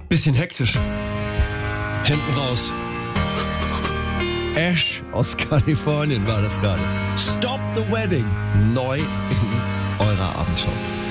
Bisschen hektisch. Hinten raus. Ash aus Kalifornien war das gerade. Stop the Wedding. Neu in eurer Abendshow.